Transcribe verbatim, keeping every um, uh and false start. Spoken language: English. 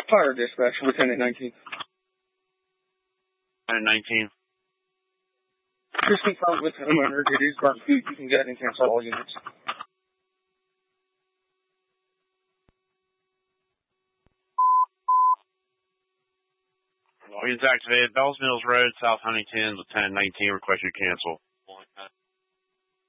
Fire dispatch, Lieutenant nineteen. Lieutenant nineteen. Just confirm with homeowner it is burnt food. You can get and cancel all units. Logins activated. Bells Mills Road, South Huntington, Lieutenant nineteen, request you cancel.